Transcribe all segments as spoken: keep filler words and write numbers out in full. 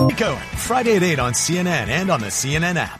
Cohen, Friday at eight on C N N and on the C N N app.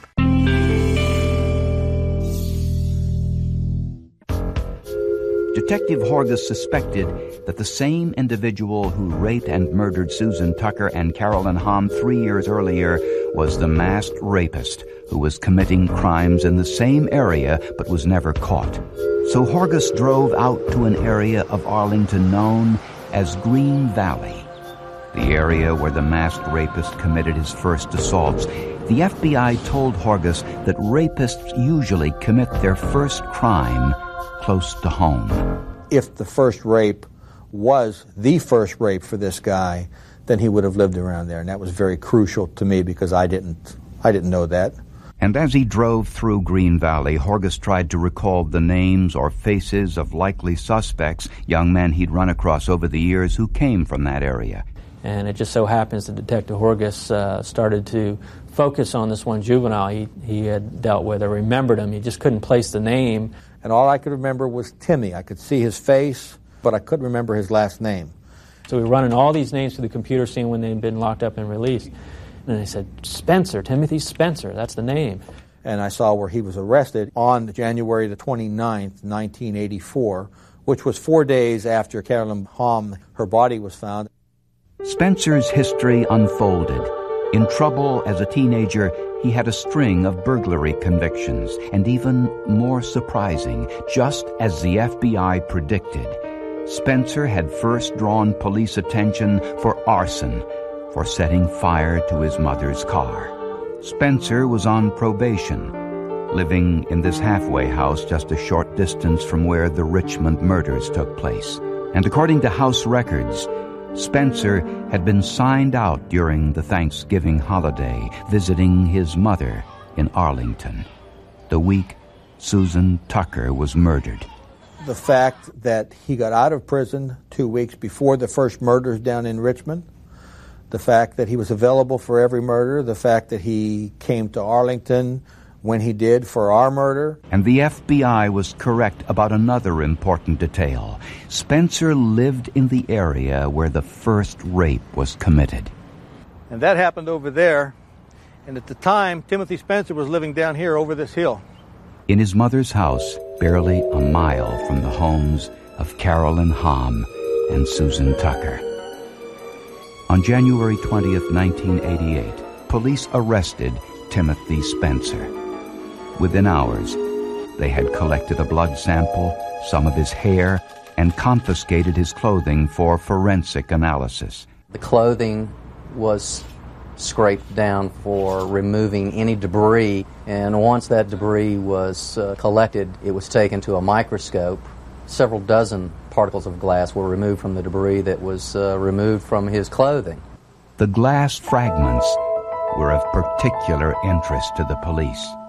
Detective Horgus suspected that the same individual who raped and murdered Susan Tucker and Carolyn Hamm three years earlier was the masked rapist who was committing crimes in the same area but was never caught. So Horgus drove out to an area of Arlington known as Green Valley, the area where the masked rapist committed his first assaults. The F B I told Horgus that rapists usually commit their first crime close to home. If the first rape was the first rape for this guy, then he would have lived around there, and that was very crucial to me because I didn't I didn't know that. And as he drove through Green Valley, Horgus tried to recall the names or faces of likely suspects, young men he'd run across over the years who came from that area. And it just so happens that Detective Horgus uh, started to focus on this one juvenile he, he had dealt with or remembered him. He just couldn't place the name. And all I could remember was Timmy. I could see his face, but I couldn't remember his last name. So we were running all these names through the computer, seeing when they'd been locked up and released. And they said, Spencer, Timothy Spencer, that's the name. And I saw where he was arrested on January the twenty-ninth, nineteen eighty-four, which was four days after Carolyn Hamm, her body was found. Spencer's history unfolded. In trouble as a teenager, he had a string of burglary convictions, and even more surprising, just as the F B I predicted, Spencer had first drawn police attention for arson, for setting fire to his mother's car. Spencer was on probation, living in this halfway house just a short distance from where the Richmond murders took place. And according to house records, Spencer had been signed out during the Thanksgiving holiday, visiting his mother in Arlington, the week Susan Tucker was murdered. The fact that he got out of prison two weeks before the first murders down in Richmond, the fact that he was available for every murder, the fact that he came to Arlington when he did for our murder. And the F B I was correct about another important detail. Spencer lived in the area where the first rape was committed. And that happened over there. And at the time, Timothy Spencer was living down here over this hill. In his mother's house, barely a mile from the homes of Carolyn Hamm and Susan Tucker. On January twentieth, nineteen eighty-eight, police arrested Timothy Spencer. Within hours, they had collected a blood sample, some of his hair, and confiscated his clothing for forensic analysis. The clothing was scraped down for removing any debris, and once that debris was uh, collected, it was taken to a microscope. Several dozen particles of glass were removed from the debris that was uh, removed from his clothing. The glass fragments were of particular interest to the police.